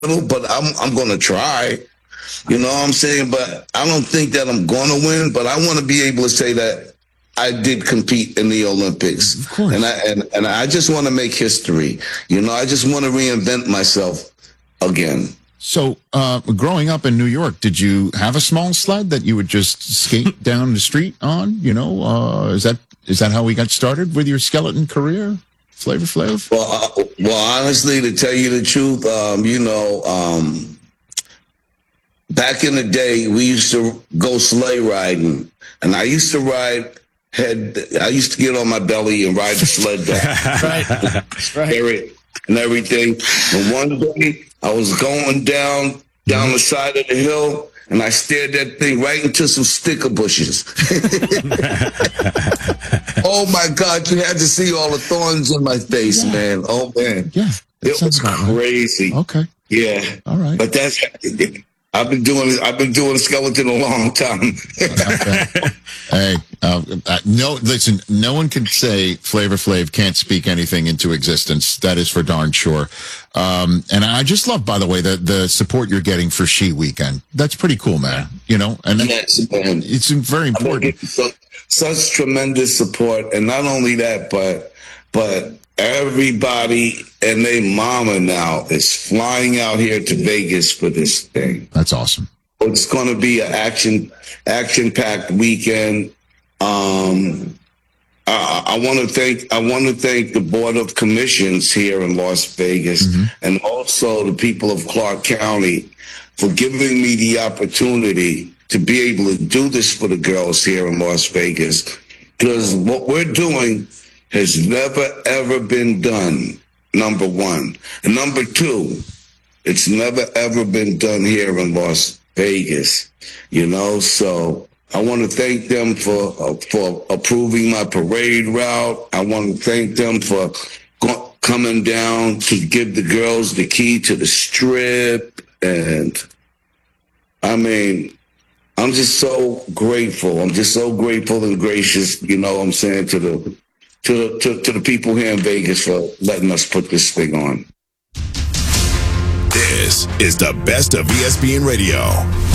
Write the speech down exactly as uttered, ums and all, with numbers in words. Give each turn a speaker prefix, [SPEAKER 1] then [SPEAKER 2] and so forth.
[SPEAKER 1] little, but I'm I'm gonna try. You know what I'm saying? But I don't think that I'm gonna win. But I want to be able to say that I did compete in the Olympics,
[SPEAKER 2] of course,
[SPEAKER 1] and I and, and I just want to make history. You know, I just want to reinvent myself again.
[SPEAKER 2] So, uh, growing up in New York, did you have a small sled that you would just skate down the street on? You know, uh, is that is that how we got started with your skeleton career, Flavor Flav?
[SPEAKER 1] Well, uh, well, honestly, to tell you the truth, um, you know, um, back in the day, we used to go sleigh riding, and I used to ride head. I used to get on my belly and ride the sled down,
[SPEAKER 2] right,
[SPEAKER 1] right, and everything. And one day, I was going down down the side of the hill, and I stared that thing right into some sticker bushes. Oh my God! You had to see all the thorns in my face, yeah. man. Oh man,
[SPEAKER 2] yeah,
[SPEAKER 1] it was crazy.
[SPEAKER 2] Right. Okay,
[SPEAKER 1] yeah,
[SPEAKER 2] all right.
[SPEAKER 1] But that's I've been doing I've been doing skeleton a long time.
[SPEAKER 2] Hey, uh, uh, no, listen, no one can say Flavor Flav can't speak anything into existence. That is for darn sure. Um, and I just love, by the way, the, the support you're getting for She Weekend. That's pretty cool, man. You know, and
[SPEAKER 1] yes, man.
[SPEAKER 2] It's very important.
[SPEAKER 1] So, such tremendous support. And not only that, but, but everybody and their mama now is flying out here to Vegas for this thing.
[SPEAKER 2] That's awesome.
[SPEAKER 1] It's going to be an action, action-packed weekend. Um, I, I want to thank I want to thank the Board of Commissions here in Las Vegas, mm-hmm. and also the people of Clark County for giving me the opportunity to be able to do this for the girls here in Las Vegas. Because what we're doing has never, ever been done, number one. And number two, it's never, ever been done here in Las Vegas, you know? So I want to thank them for uh, for approving my parade route. I want to thank them for go- coming down to give the girls the key to the strip. And, I mean, I'm just so grateful. I'm just so grateful and gracious, you know what I'm saying, to the to the, to, to the people here in Vegas for letting us put this thing on.
[SPEAKER 3] This is the best of E S P N Radio.